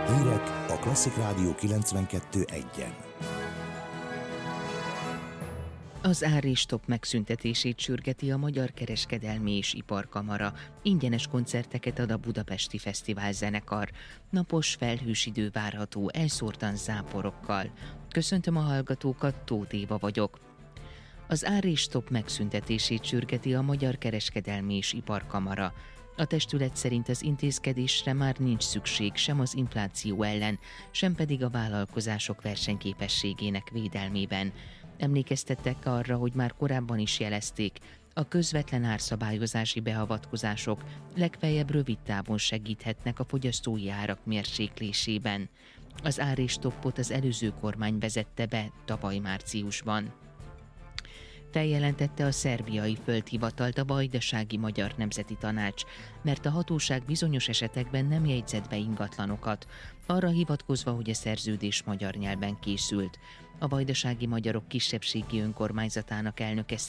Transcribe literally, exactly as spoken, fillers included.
Hírek a Klasszik Rádió kilencvenkettő egyen. Az áristop megszüntetését sürgeti a Magyar Kereskedelmi és Iparkamara. Ingyenes koncerteket ad a Budapesti Fesztivál zenekar. Napos, felhős idő várható, elszórtan záporokkal. Köszöntöm a hallgatókat, Tóth Éva vagyok. Az áristop megszüntetését sürgeti a Magyar Kereskedelmi és Iparkamara. A testület szerint az intézkedésre már nincs szükség sem az infláció ellen, sem pedig a vállalkozások versenyképességének védelmében. Emlékeztettek arra, hogy már korábban is jelezték, a közvetlen árszabályozási beavatkozások legfeljebb rövid távon segíthetnek a fogyasztói árak mérséklésében. Az áristoppot az előző kormány vezette be tavaly márciusban. Feljelentette a szerbiai földhivatalt a Vajdasági Magyar Nemzeti Tanács, mert a hatóság bizonyos esetekben nem jegyzett be ingatlanokat, arra hivatkozva, hogy a szerződés magyar nyelven készült. A vajdasági magyarok kisebbségi önkormányzatának elnöke